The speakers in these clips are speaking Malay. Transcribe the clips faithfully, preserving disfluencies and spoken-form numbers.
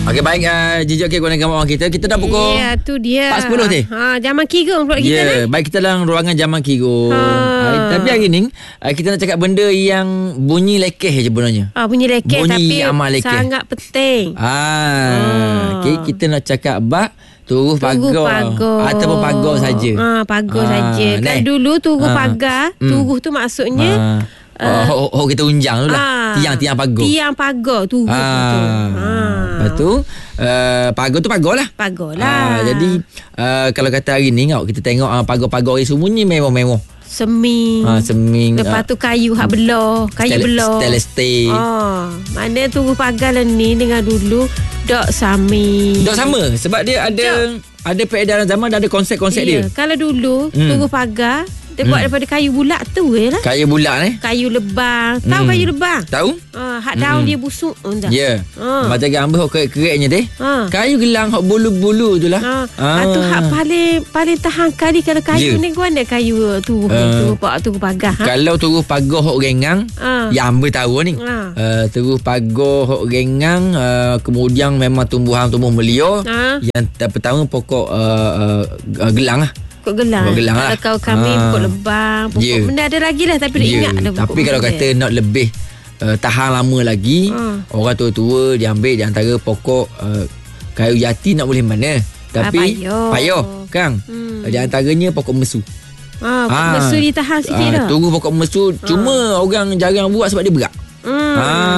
Okey, baik, uh, jejak ke kawan orang kita. Kita dah pukul Ya, tu dia. empat sepuluh ni. Ha, zaman kirung pula kita yeah, ni. baik, kita dalam ruangan zaman kirung. Ha. Uh, tapi hari ni uh, kita nak cakap benda yang bunyi lekeh je sebenarnya. Ah, bunyi lekeh bunyi tapi amal lekeh. sangat penting. Ah, Ah. okey, kita nak cakap bak turuh pagar, Turuh pagar ataupun pagar saja. Ha, pagar Ah, saja. Kan ni. dulu turuh Ah. pagar, Hmm. turuh tu maksudnya Ah. Uh, oh, oh, oh, kita unjang tu lah. ah, Tiang-tiang pagar. Tiang pagar turuh Ah. tu. Ha. Lepas tu uh, pagar tu pagar lah. Pagar lah. Ah, jadi uh, kalau kata hari ni tengok, kita tengok uh, pagar-pagar ni semuanya mewah-mewah. Seming. Ah, seming. Lepas tu kayu hak belah, kayu Stel- belah. Stainless steel. Ah, mana turuh pagar lah ni dengan dulu dok sami. Tak sama sebab dia ada Dok. ada peredaran zaman, ada konsep-konsep Ya, dia. kalau dulu Hmm. turuh pagar dia buat daripada kayu bulat tu je lah. Kayu bulat ni. Kayu lebang. Tahu Hmm. kayu lebang? Tahu? Ah, hak daun Hmm. dia busuk oh, tak? Ya. Ah. Macam gambar hok kerek-kereknya teh. Ah. Kayu gelang hok bulu-bulu tu lah. Ah, ah. tu hak paling paling tahan kali kalau kayu Ya. ni gua ada kayu turuh Ah. tu pak tu pagar ha. Kalau turuh pagar hok rengang, Ah. yang hamba tahu ni. Ah. Uh, turuh pagar hok rengang, uh, kemudian memang tumbuhan-tumbuh melia. Ah. Yang ter- pertama pokok uh, uh, gelang lah. Pokok gelang. Pokok gelang lah. Kalau kau kami Ah. pokok lebang, pokok Ya. benda ada lagi lah tapi dia Ya, ingat ada pokok tapi kalau benda. kata nak lebih uh, tahan lama lagi, Ah. orang tua-tua dia ambil di antara pokok uh, kayu jati nak boleh mana. Tapi payah. payah Kang. Hmm. Di antaranya pokok mesu. Ah, pokok Ah. mesu ditahan sikit Ah, dah. tunggu pokok mesu, cuma orang jarang buat sebab dia berat. Hmm.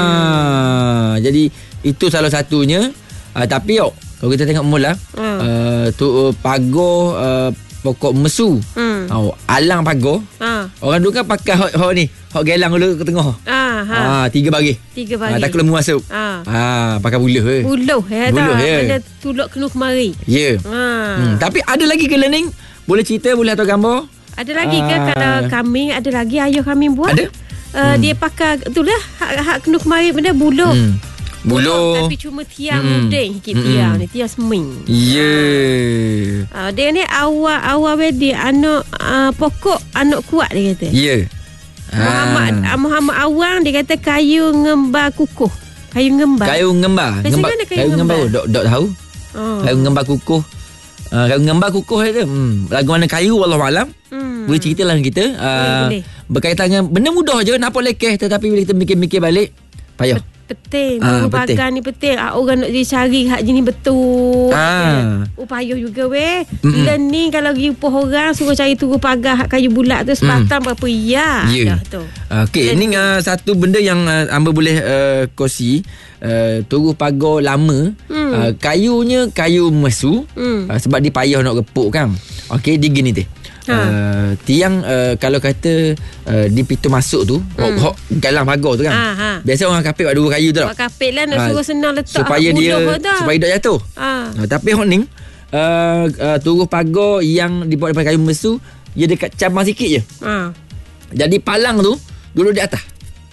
Ah, jadi itu salah satunya. Uh, tapi oh, kalau kita tengok mula, Hmm. uh, tu uh, pagar uh, pokok mesu. Hmm. Oh, alang pagar. Ah. Orang dulu kan pakai hok, hok ni, hok gelang dulu ke tengah. Ah, ha. Ah, tiga baris. Tiga Ah, bagi. takut lembu masuk. Ah. Ah, pakai buluh eh. Buluh ya Buluh, tak? ya. Ada tulok kena kemari. Ya. Yeah. Ah. Hmm, tapi ada lagi ke learning? Boleh cerita, boleh atau gambar? Ada lagi ke Ah. kalau kambing ada lagi ayah kami buat? Ada? Uh, hmm. Dia pakai itulah hak hak kena kemari benda buluh. Hmm. Buluh. Tapi cuma tiang Hmm. mudeng sikit Hmm. tiang ni, tiang seming. Ya. Yeah. Uh, dia ni awal awal wedding anak uh, pokok anak kuat dia kata. Ya. Yeah. Muhammad ah. Muhammad Awang dia kata kayu ngembar kukuh. Kayu ngembar. Kayu ngembar. Macam Ngembar mana kayu kayu ngembar? ngembar? Dok dok tahu. Oh. Kayu ngembar kukuh. Uh, kayu ngembar kukuh itu. Hmm. Lagu mana kayu wallahualam. Hmm. Boleh cerita lah kita. Uh, boleh. Berkaitan dengan benda mudah je, nampak lekeh, tetapi bila kita mikir-mikir balik, payah. Penting. Ah, Turuh penting. pagar ni penting. Ah, orang nak dicari hak jenis betul. Ah. Oh, payah juga weh. Mm-mm. Bila ni kalau pergi upah orang suruh cari turuh pagar hak kayu bulat tu sebatang mm. berapa ya. Ya. Dah tu. Okey, ini uh, satu benda yang uh, Amba boleh uh, kongsi. Uh, turuh pagar lama, Hmm. uh, kayunya kayu mesu. Hmm. Uh, sebab dia payah nak gepuk kan. Okey, dia gini teh. Ha. Uh, tiang uh, kalau kata uh, di pintu masuk tu, Hmm. hok hok galang pagar tu kan. Ha, ha. Biasa orang kapit buat dua kayu tu Buat tak. kapit lah nak Ah, suruh senang letak supaya hak dia buluh tu. supaya tak jatuh. Ah. Uh, tapi hok ni uh, uh, turuh pagar yang dibuat daripada kayu mesu, dia dekat cabang sikit je. Ah. Jadi palang tu duduk di atas.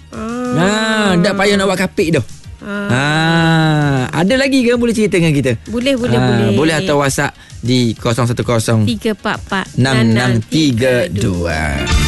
Ah. Ha, tak payah nak buat kapit dah. Ah. Ha, ada lagi ke boleh cerita dengan kita? Boleh boleh Ha, boleh. Boleh atau WhatsApp di kosong satu kosong tiga empat empat enam enam tiga dua.